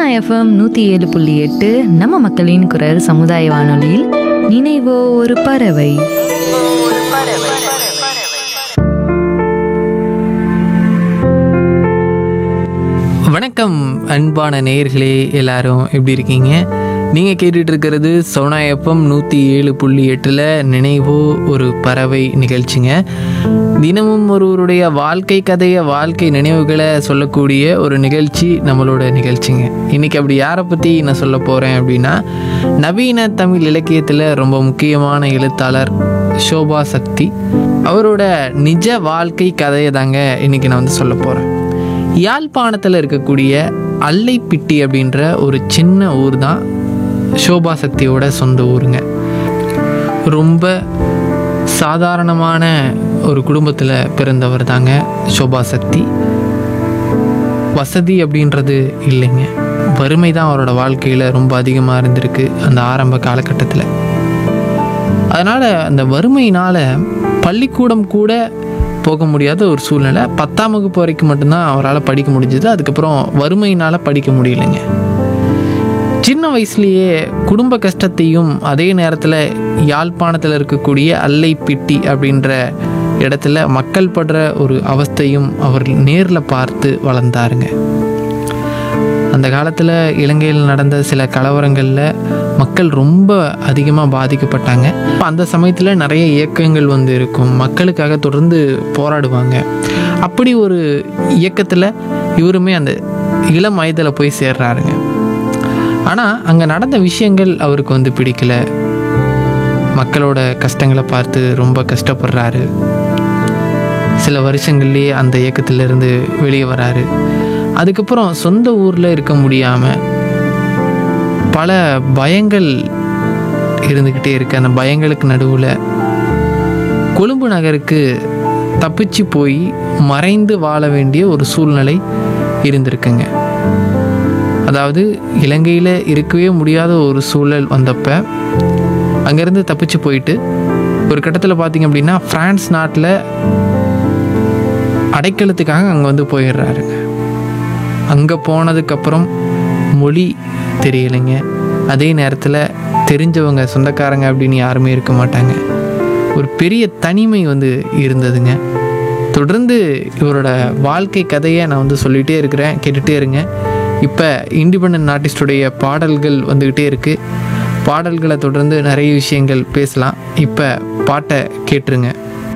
FM 107.8 நம்ம மக்களின் குரல் சமுதாய வானொலியில் நினைவோ ஒரு பறவை. வணக்கம் அன்பான நேயர்களே, எல்லாரும் எப்படி இருக்கீங்க? நீங்கள் கேட்டுட்டு இருக்கிறது சோனா எஃப்எம் 107.8 நினைவோ ஒரு பறவை நிகழ்ச்சிங்க. தினமும் ஒருவருடைய வாழ்க்கை கதையை, வாழ்க்கை நினைவுகளை சொல்லக்கூடிய ஒரு நிகழ்ச்சி நம்மளோட நிகழ்ச்சிங்க. இன்றைக்கி அப்படி யாரை பற்றி நான் சொல்ல போகிறேன் அப்படின்னா, நவீன தமிழ் இலக்கியத்தில் ரொம்ப முக்கியமான எழுத்தாளர் ஷோபா சக்தி. அவரோட நிஜ வாழ்க்கை கதையை தாங்க இன்றைக்கி நான் வந்து சொல்ல போகிறேன். யாழ்ப்பாணத்தில் இருக்கக்கூடிய அல்லைப்பிட்டி அப்படின்ற ஒரு சின்ன ஊர் தான் ஷோபா சக்தியோட சொந்த ஊருங்க. ரொம்ப சாதாரணமான ஒரு குடும்பத்தில் பிறந்தவர் தாங்க ஷோபா சக்தி. வசதி அப்படின்றது இல்லைங்க, வறுமை தான் அவரோட வாழ்க்கையில் ரொம்ப அதிகமாக இருந்திருக்கு அந்த ஆரம்ப காலகட்டத்தில். அதனால் அந்த வறுமையினால் பள்ளிக்கூடம் கூட போக முடியாத ஒரு சூழ்நிலை. 10ஆம் வகுப்பு வரைக்கும் மட்டும்தான் அவரால் படிக்க முடிஞ்சது. அதுக்கப்புறம் வறுமையினால் படிக்க முடியலைங்க. சின்ன வயசுலேயே குடும்ப கஷ்டத்தையும், அதே நேரத்தில் யாழ்ப்பாணத்தில் இருக்கக்கூடிய அல்லைப்பிட்டி அப்படின்ற இடத்துல மக்கள் படுற ஒரு அவஸ்தையும் அவர் நேரில் பார்த்து வளர்ந்தாருங்க. அந்த காலத்தில் இலங்கையில் நடந்த சில கலவரங்களில் மக்கள் ரொம்ப அதிகமாக பாதிக்கப்பட்டாங்க. அந்த சமயத்தில் நிறைய இயக்கங்கள் வந்து இருக்கும், மக்களுக்காக தொடர்ந்து போராடுவாங்க. அப்படி ஒரு இயக்கத்தில் இவருமே அந்த இளம் வயதில் போய் சேர்றாருங்க. ஆனால் அங்கே நடந்த விஷயங்கள் அவருக்கு வந்து பிடிக்கல. மக்களோட கஷ்டங்களை பார்த்து ரொம்ப கஷ்டப்படுறாரு. சில வருஷங்கள்லேயே அந்த இயக்கத்திலிருந்து வெளியே வராரு. அதுக்கப்புறம் சொந்த ஊரில் இருக்க முடியாமல் பல பயங்கள் இருந்துக்கிட்டே இருக்கு. அந்த பயங்களுக்கு நடுவில் கொழும்பு நகருக்கு தப்பிச்சு போய் மறைந்து வாழ வேண்டிய ஒரு சூழ்நிலை இருந்திருக்குங்க. அதாவது இலங்கையில் இருக்கவே முடியாத ஒரு சூழல் வந்தப்போ அங்கேருந்து தப்பிச்சு போயிட்டு ஒரு கட்டத்தில் பார்த்திங்க அப்படின்னா ஃப்ரான்ஸ் நாட்டில் அடைக்கலத்துக்காக அங்கே வந்து போயிடுறாருங்க. அங்கே போனதுக்கப்புறம் மொழி தெரியலைங்க. அதே நேரத்தில் தெரிஞ்சவங்க, சொந்தக்காரங்க அப்படின்னு யாருமே இருக்க மாட்டாங்க. ஒரு பெரிய தனிமை வந்து இருந்ததுங்க. தொடர்ந்து இவரோட வாழ்க்கை கதையை நான் வந்து சொல்லிகிட்டே இருக்கிறேன், கேட்டுகிட்டே இருங்க. இப்போ இண்டிபெண்டன்ட் ஆர்டிஸ்டுடைய பாடல்கள் வந்துக்கிட்டே இருக்குது. பாடல்களை தொடர்ந்து நிறைய விஷயங்கள் பேசலாம். இப்போ பாட்டை கேட்டுருங்க.